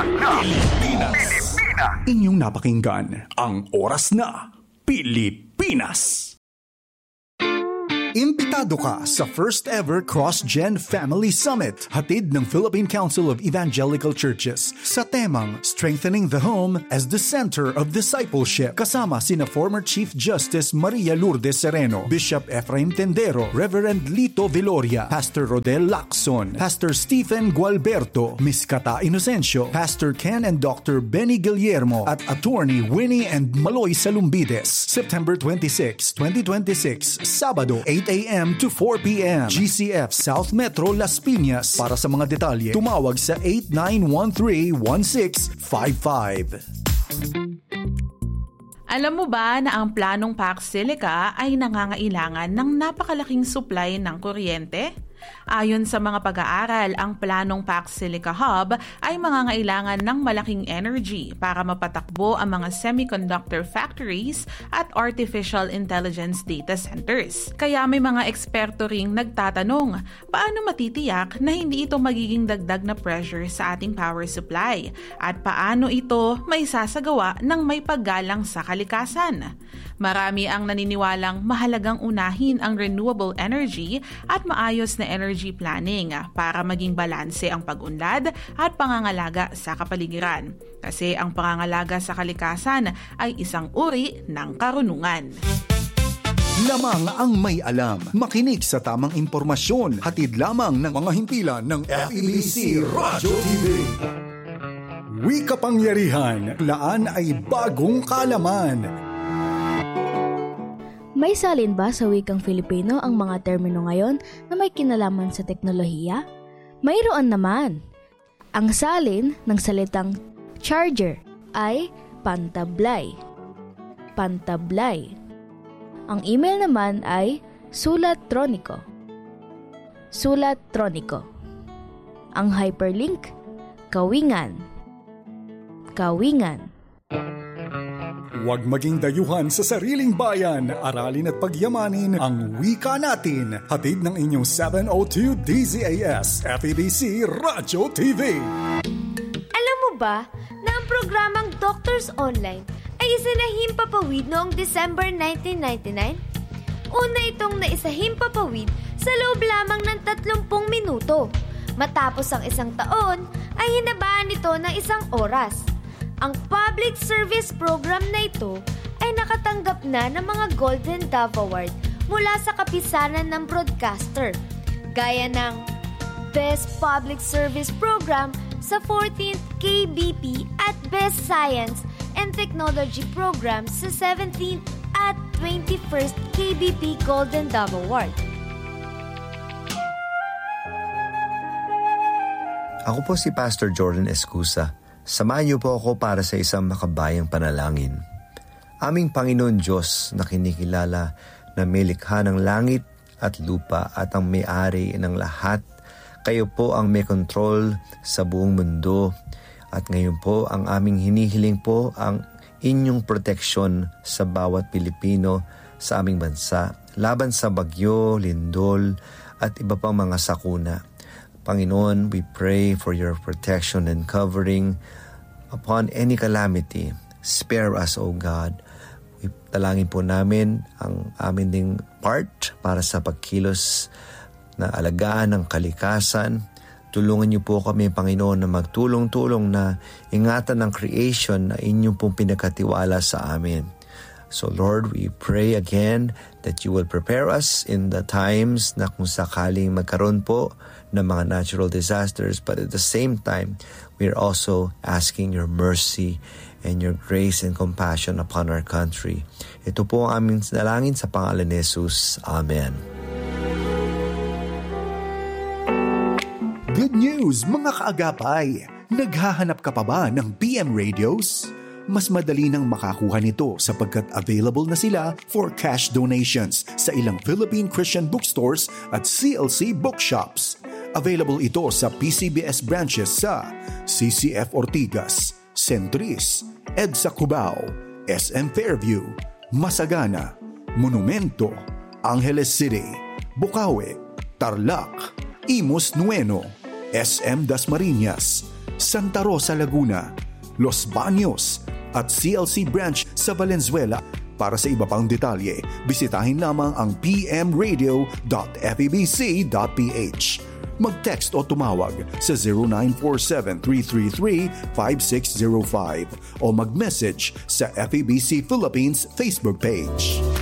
Pilipinas. Inyong napakinggan ang Oras na Pilipinas. Imbitado ka sa first ever Cross-Gen Family Summit, hatid ng Philippine Council of Evangelical Churches sa temang Strengthening the Home as the Center of Discipleship. Kasama sina former Chief Justice Maria Lourdes Sereno, Bishop Efraim Tendero, Reverend Lito Viloria, Pastor Rodel Lacson, Pastor Stephen Gualberto, Miss Cata Inocencio, Pastor Ken and Dr. Benny Guillermo at Attorney Winnie and Maloy Salumbides. September 26, 2026, Sabado, 8 a.m. to 4 p.m. GCF South Metro Las Piñas. Para sa mga detalye, tumawag sa 8913-1655. Alam mo ba na ang planong Pax Silica ay nangangailangan ng napakalaking supply ng kuryente? Ayon sa mga pag-aaral, ang planong Pax Silica Hub ay mangangailangan ng malaking energy para mapatakbo ang mga semiconductor factories at artificial intelligence data centers. Kaya may mga eksperto ring nagtatanong, paano matitiyak na hindi ito magiging dagdag na pressure sa ating power supply? At paano ito may sasagawa ng may paggalang sa kalikasan? Marami ang naniniwalang mahalagang unahin ang renewable energy at maayos na energy planning para maging balanse ang pag-unlad at pangangalaga sa kapaligiran. Kasi ang pangangalaga sa kalikasan ay isang uri ng karunungan. Lamang ang may alam. Makinig sa tamang impormasyon. Hatid lamang ng mga himpilan ng FEBC Radyo TV. Wikapangyarihan, laan ay bagong kaalaman. May salin ba sa wikang Filipino ang mga termino ngayon na may kinalaman sa teknolohiya? Mayroon naman. Ang salin ng salitang charger ay pantablay. Pantablay. Ang email naman ay sulatroniko. Sulatroniko. Ang hyperlink, kawingan. Kawingan. Huwag maging dayuhan sa sariling bayan. Aralin at pagyamanin ang wika natin. Hatid ng inyong 702 DZAS FEBC Radyo TV. Alam mo ba na ang programang Doctors Online ay isinahimpapawid noong December 1999? Una itong naisahimpapawid sa loob lamang ng 30 minuto. Matapos ang isang taon, ay hinabaan ito ng 1 oras. Ang public service program na ito ay nakatanggap na ng mga Golden Dove Award mula sa kapisanan ng broadcaster, gaya ng Best Public Service Program sa 14th KBP at Best Science and Technology Program sa 17th at 21st KBP Golden Dove Award. Ako po si Pastor Jordan Escusa. Samahan niyo po ako para sa isang makabayang panalangin. Aming Panginoon Diyos na kinikilala na may likha ng langit at lupa at ang may-ari ng lahat, kayo po ang may control sa buong mundo. At ngayon po ang aming hinihiling po ang inyong proteksyon sa bawat Pilipino sa aming bansa, laban sa bagyo, lindol at iba pang mga sakuna. Panginoon, we pray for your protection and covering upon any calamity. Spare us, O God. Talangin po namin ang amin ding part para sa pagkilos na alagaan ng kalikasan. Tulungan niyo po kami, Panginoon, na magtulong-tulong na ingatan ng creation na inyong pong pinagkatiwala sa amin. So Lord, we pray again that you will prepare us in the times na kung sakaling magkaroon po ng mga natural disasters, but at the same time, we are also asking your mercy and your grace and compassion upon our country. Ito po ang aming dalangin sa pangalan ni Jesus. Amen. Good news, mga kaagapay! Naghahanap ka pa ba ng PM radios? Mas madali nang makakuha nito sapagkat available na sila for cash donations sa ilang Philippine Christian bookstores at CLC bookshops. Available ito sa PCBS branches sa CCF Ortigas, Centris, EDSA Cubao, SM Fairview, Masagana, Monumento, Angeles City, Bukawi, Tarlac, Imus Nueno, SM Dasmariñas, Santa Rosa, Laguna, Los Baños at CLC branch sa Valenzuela. Para sa iba pang detalye, bisitahin lamang ang pmradio.febc.ph. Mag-text o tumawag sa 0947-333-5605 o mag-message sa FEBC Philippines Facebook page.